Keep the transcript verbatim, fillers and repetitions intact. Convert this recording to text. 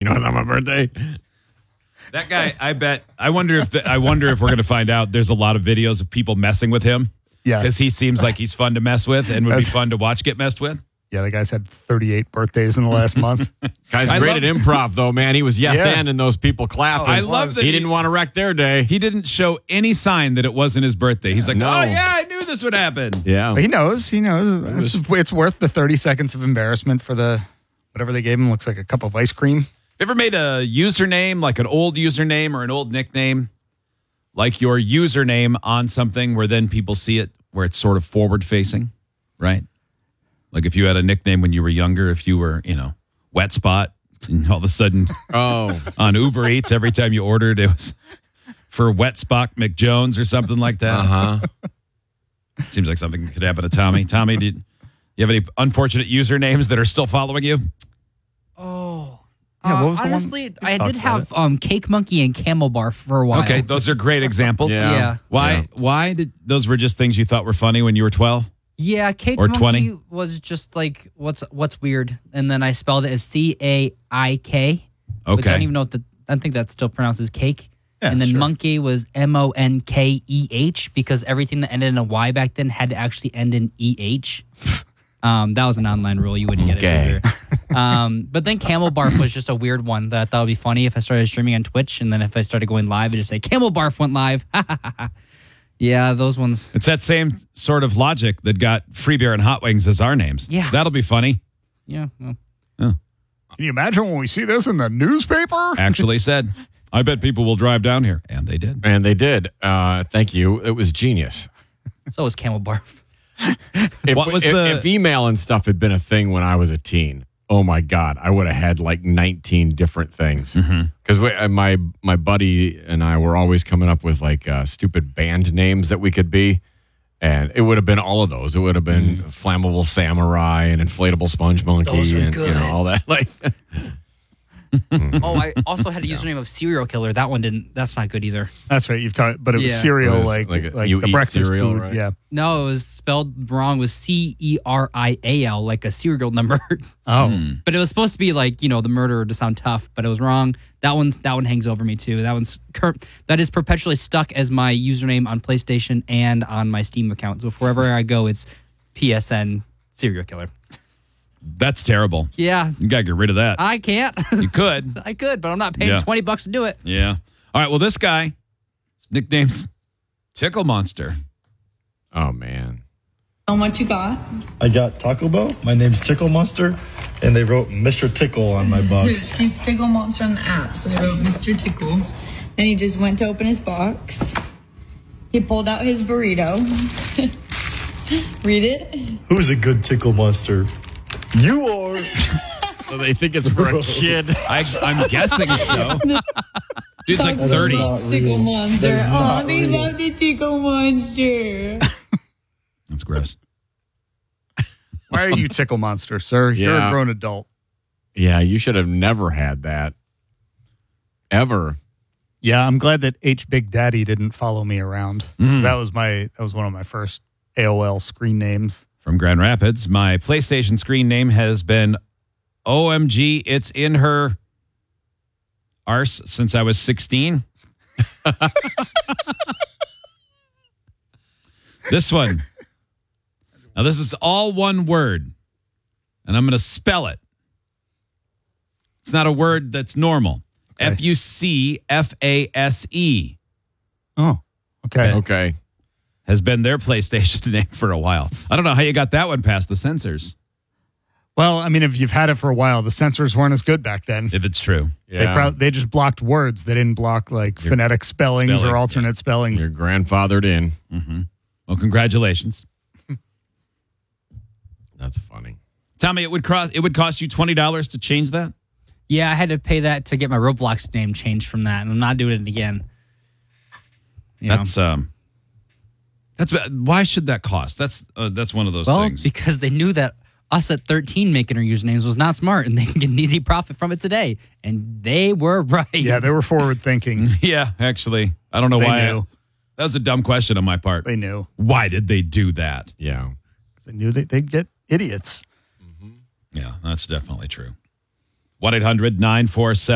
knows on my birthday. That guy, I bet. I wonder if the, I wonder if we're going to find out. There's a lot of videos of people messing with him. Yeah, because he seems like he's fun to mess with and would That's, be fun to watch get messed with. Yeah, the guy's had thirty-eight birthdays in the last month. Guy's I great love, at improv, though, man. He was yes yeah. and and those people clapping. Oh, I love that he, he didn't want to wreck their day. He didn't show any sign that it wasn't his birthday. He's like, no. oh yeah, I knew this would happen. Yeah, but he knows. He knows. It's, it's worth the thirty seconds of embarrassment for the whatever they gave him. Looks like a cup of ice cream. Ever made a username, like an old username or an old nickname, like your username on something where then people see it where it's sort of forward facing, right? Like if you had a nickname when you were younger, if you were, you know, Wet Spot, and all of a sudden oh, on Uber Eats, every time you ordered, it was for Wet Spot McJones or something like that. Uh-huh. Seems like something could happen to Tommy. Tommy, did you have any unfortunate usernames that are still following you? Oh. Yeah, what was uh, the honestly, one? I Talked did about have um, Cake Monkey and Camel Bar for a while. Okay, those are great examples. Yeah. Yeah. Why? Yeah. Why did those were just things you thought were funny when you were twelve? Yeah, Cake Or Monkey twenty? was just like what's what's weird, and then I spelled it as C A I K. Which I Okay. don't even know what the. I think that still pronounces cake. Yeah, and then sure. Monkey was M O N K E H because everything that ended in a Y back then had to actually end in E H. Um, that was an online rule. You wouldn't get Okay. it either. Um, but then Camel Barf was just a weird one that I thought would be funny if I started streaming on Twitch, and then if I started going live, it'd just say Camel Barf went live. Yeah, those ones. It's that same sort of logic that got Free Beer and Hot Wings as our names. Yeah. That'll be funny. Yeah. Well, Can you imagine when we see this in the newspaper? Actually said, I bet people will drive down here. And they did. and they did. Uh, thank you. It was genius. so was Camel Barf. If, What was if, the- if email and stuff had been a thing when I was a teen, oh my God, I would have had like nineteen different things. Because Mm-hmm. my my buddy and I were always coming up with like uh, stupid band names that we could be. And it would have been all of those. It would have been Flammable Samurai and Inflatable Sponge Monkey Those are and you good. know all that. Like, Oh, I also had a username of Serial Killer. That one didn't. That's not good either. That's right. You've talked, but it was Yeah. cereal, It was like like like, a- you the eat breakfast cereal, food. right? Yeah. No, it was spelled wrong. It was C E R I A L, like a serial number. Oh, But it was supposed to be like, you know, the murderer to sound tough, but it was wrong. That one that one hangs over me too. That one's cur- that is perpetually stuck as my username on PlayStation and on my Steam account. So wherever I go, it's P S N Serial Killer. That's terrible. Yeah, You got to get rid of that. I can't. You could. I could, but I'm not paying Yeah. twenty bucks to do it. Yeah. All right. Well, this guy, his nickname's Tickle Monster. oh man. Tell 'em what you got. I got Taco Bell. My name's Tickle Monster, and they wrote Mister Tickle on my box. He's Tickle Monster on the app, so they wrote Mister Tickle. And he just went to open his box. He pulled out his burrito. Read it. Who's a good Tickle Monster? You are. So they think it's for a kid. I, I'm guessing so. Dude's like Taco thirty. loves Tickle Monster. That's Oh, not they real. love the Tickle Monster. That's gross. why are you Tickle Monster, sir? You're a Yeah. grown adult. Yeah, you should have never had that. Ever. Yeah, I'm glad that H Big Daddy didn't follow me around. 'Cause That was my that was one of my first A O L screen names. From Grand Rapids, my PlayStation screen name has been O M G, it's in her arse since I was sixteen. This one. Now, this is all one word, and I'm going to spell it. It's not a word that's normal. Okay. F U C F A S E Oh, okay. Okay. has been their PlayStation name for a while. I don't know how you got that one past the censors, Well, I mean, if you've had it for a while, the censors weren't as good back then. if it's true. Yeah. They proud they just blocked words. They didn't block like phonetic spellings spelling, or alternate spellings. You're grandfathered in. Well, congratulations. That's funny. Tommy, it would cost it would cost you twenty dollars to change that? Yeah, I had to pay that to get my Roblox name changed from that, and I'm not doing it again. You know? That's um That's why should that cost? That's uh, that's one of those Well, things. because they knew that us at thirteen making our usernames was not smart, and they can get an easy profit from it today. And they were right. Yeah, they were forward thinking. Yeah, actually, I don't know They why. I- knew. that was a dumb question on my part. They knew. Why did they do that? Yeah. They knew that they'd get idiots. Yeah, that's definitely true. one eight hundred nine four seven